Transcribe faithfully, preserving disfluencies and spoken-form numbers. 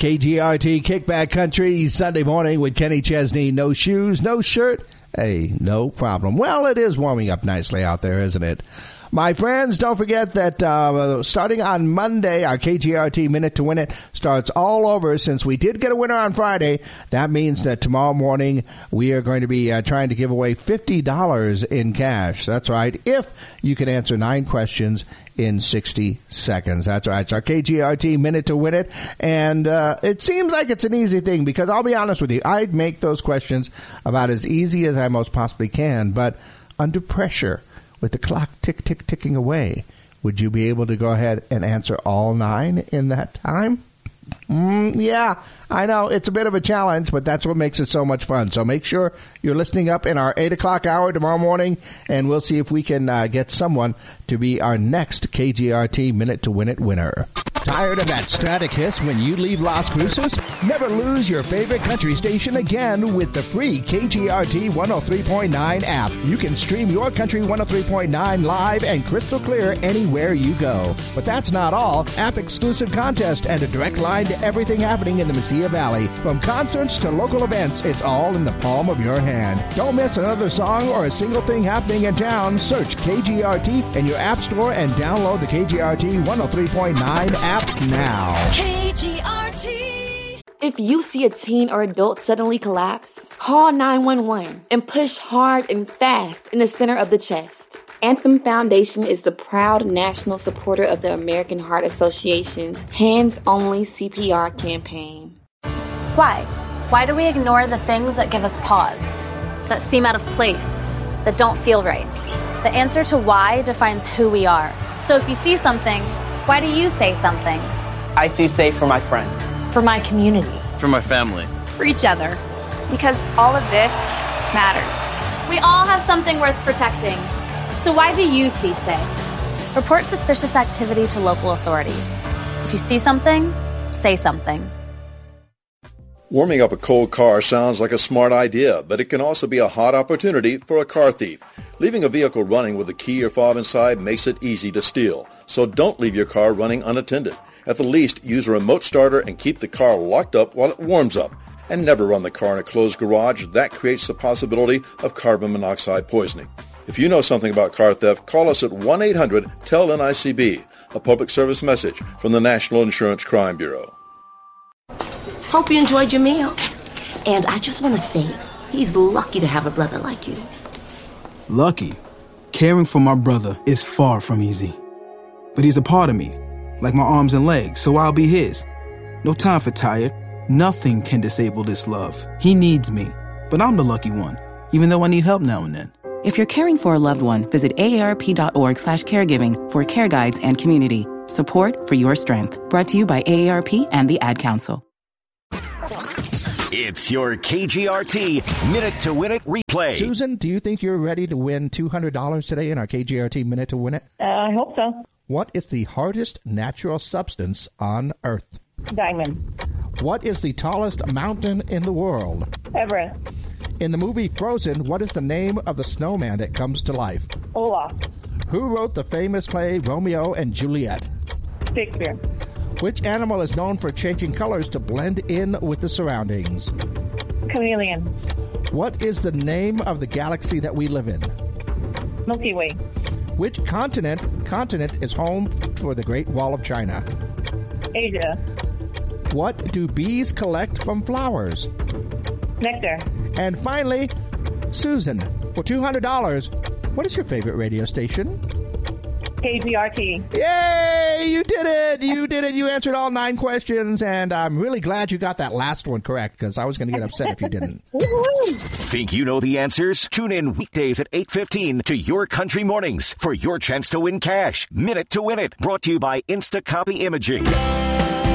K G R T Kickback Country, Sunday morning with Kenny Chesney. No shoes, no shirt. Hey, no problem. Well, it is warming up nicely out there, isn't it? My friends, don't forget that uh, starting on Monday, our K G R T Minute to Win It starts all over. Since we did get a winner on Friday, that means that tomorrow morning we are going to be uh, trying to give away fifty dollars in cash. That's right, if you can answer nine questions in sixty seconds. That's right. It's our K G R T Minute to Win It. And uh, it seems like it's an easy thing because I'll be honest with you, I'd make those questions about as easy as I most possibly can. But under pressure, with the clock tick, tick, ticking away, would you be able to go ahead and answer all nine in that time? Mm, yeah, I know. It's a bit of a challenge, but that's what makes it so much fun. So make sure you're listening up in our eight o'clock hour tomorrow morning, and we'll see if we can uh, get someone to be our next K G R T Minute to Win It winner. Tired of that static hiss when you leave Las Cruces? Never lose your favorite country station again with the free K G R T one oh three point nine app. You can stream your country one oh three point nine live and crystal clear anywhere you go. But that's not all. App-exclusive contest and a direct line to everything happening in the Mesilla Valley. From concerts to local events, it's all in the palm of your hand. Don't miss another song or a single thing happening in town. Search K G R T in your app store and download the K G R T one oh three point nine app now. K G R T. If you see a teen or adult suddenly collapse, call nine one one and push hard and fast in the center of the chest. Anthem Foundation is the proud national supporter of the American Heart Association's Hands Only C P R campaign. Why? Why do we ignore the things that give us pause, that seem out of place, that don't feel right? The answer to why defines who we are. So if you see something, why do you say something? I see safe for my friends. For my community. For my family. For each other. Because all of this matters. We all have something worth protecting. So why do you see safe? Report suspicious activity to local authorities. If you see something, say something. Warming up a cold car sounds like a smart idea, but it can also be a hot opportunity for a car thief. Leaving a vehicle running with a key or fob inside makes it easy to steal. So don't leave your car running unattended. At the least, use a remote starter and keep the car locked up while it warms up. And never run the car in a closed garage. That creates the possibility of carbon monoxide poisoning. If you know something about car theft, call us at one eight hundred T E L N I C B, a public service message from the National Insurance Crime Bureau. Hope you enjoyed your meal. And I just want to say, he's lucky to have a brother like you. Lucky? Caring for my brother is far from easy. But he's a part of me, like my arms and legs, so I'll be his. No time for tired. Nothing can disable this love. He needs me, but I'm the lucky one, even though I need help now and then. If you're caring for a loved one, visit A A R P dot org slash caregiving for care guides and community. Support for your strength. Brought to you by A A R P and the Ad Council. It's your K G R T Minute to Win It replay. Susan, do you think you're ready to win two hundred dollars today in our K G R T Minute to Win It? Uh, I hope so. What is the hardest natural substance on Earth? Diamond. What is the tallest mountain in the world? Everest. In the movie Frozen, what is the name of the snowman that comes to life? Olaf. Who wrote the famous play Romeo and Juliet? Shakespeare. Which animal is known for changing colors to blend in with the surroundings? Chameleon. What is the name of the galaxy that we live in? Milky Way. Which continent continent is home for the Great Wall of China? Asia. What do bees collect from flowers? Nectar. And finally, Susan, for two hundred dollars, what is your favorite radio station? K G R T. Yay! You did it! You did it! You answered all nine questions, and I'm really glad you got that last one correct, because I was going to get upset if you didn't. Think you know the answers? Tune in weekdays at eight fifteen to Your Country Mornings for your chance to win cash. Minute to Win It, brought to you by Instacopy Imaging.